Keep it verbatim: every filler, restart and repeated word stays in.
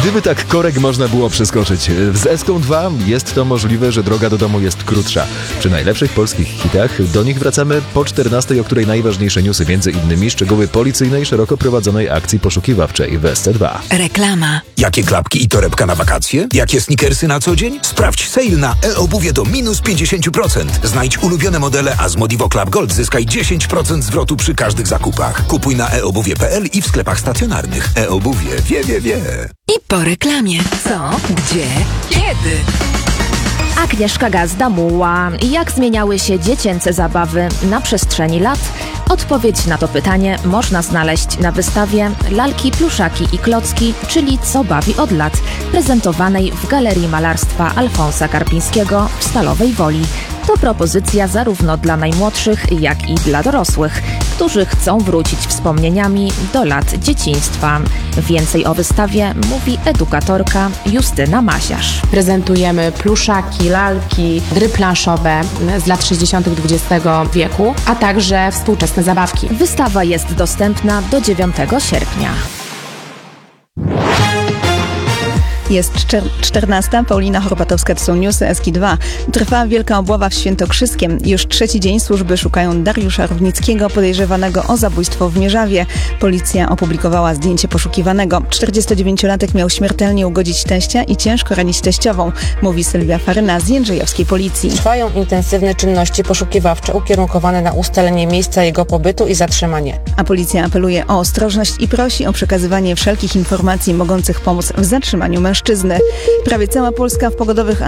Gdyby tak korek można było przeskoczyć. Z Eską dwa jest to możliwe, że droga do domu jest krótsza. Przy najlepszych polskich hitach do nich wracamy po czternastej, o której najważniejsze newsy, między innymi szczegóły policyjnej, szeroko prowadzonej akcji poszukiwawczej w S C dwa. Reklama. Jakie klapki i torebka na wakacje? Jakie sneakersy na co dzień? Sprawdź sale na e-obuwie do minus pięćdziesiąt procent. Znajdź ulubione modele, a z Modivo Club Gold zyskaj dziesięć procent zwrotu przy każdych zakupach. Kupuj na e obuwie kropka p l i w sklepach stacjonarnych. E-obuwie wie, wie, wie. I po reklamie. Co? Gdzie? Kiedy? Agnieszka Gazda-Muła. Jak zmieniały się dziecięce zabawy na przestrzeni lat? Odpowiedź na to pytanie można znaleźć na wystawie Lalki, pluszaki i klocki, czyli Co bawi od lat, prezentowanej w Galerii Malarstwa Alfonsa Karpińskiego w Stalowej Woli. To propozycja zarówno dla najmłodszych, jak i dla dorosłych, którzy chcą wrócić wspomnieniami do lat dzieciństwa. Więcej o wystawie mówi edukatorka Justyna Masiarz. Prezentujemy pluszaki, lalki, gry planszowe z lat sześćdziesiątych dwudziestego wieku, a także współczesne zabawki. Wystawa jest dostępna do dziewiątego sierpnia. Jest czternasta. Paulina Horpatowska, to są newsy Eski dwa. Trwa wielka obława w Świętokrzyskiem. Już trzeci dzień służby szukają Dariusza Równickiego, podejrzewanego o zabójstwo w Mierzawie. Policja opublikowała zdjęcie poszukiwanego. czterdziestodziewięciolatek miał śmiertelnie ugodzić teścia i ciężko ranić teściową, mówi Sylwia Faryna z Jędrzejowskiej Policji. Trwają intensywne czynności poszukiwawcze ukierunkowane na ustalenie miejsca jego pobytu i zatrzymanie. A policja apeluje o ostrożność i prosi o przekazywanie wszelkich informacji mogących pomóc w zatrzymaniu mężczyzny. Prawie cała Polska w pogodowych